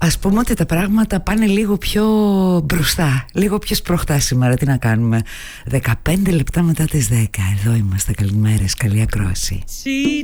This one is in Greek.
Ας πούμε ότι τα πράγματα πάνε λίγο πιο μπροστά, λίγο πιο σπροχτά σήμερα. Τι να κάνουμε. 15 λεπτά μετά τις 10. Εδώ είμαστε. Καλημέρες, καλή ακρόαση.